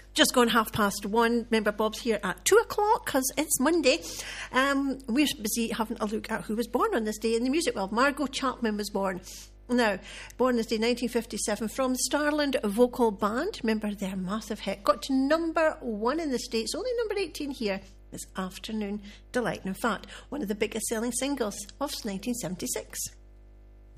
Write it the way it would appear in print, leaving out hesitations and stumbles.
Just gone 1:30. Remember, Bob's here at 2:00 because it's Monday. We're busy having a look at who was born on this day in the music world. Margot Chapman was born. Now, born this day, 1957, from Starland Vocal Band. Remember their massive hit. Got to number 1 in the States, only number 18 here. This Afternoon Delight. And in fact, one of the biggest selling singles of 1976.